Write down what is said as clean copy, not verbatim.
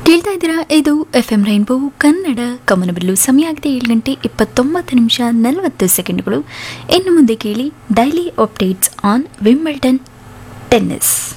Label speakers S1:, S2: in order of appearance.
S1: ಕೇಳ್ತಾ ಇದ್ದೀರಾ ಇದು FM ರೈನ್ಬೋ ಕನ್ನಡ ಕಮನಬಿಲ್ಲು. ಸಮಯ ಆಗಿದೆ 7:29:40 ಇನ್ನು ಮುಂದೆ ಕೇಳಿ daily updates on Wimbledon tennis.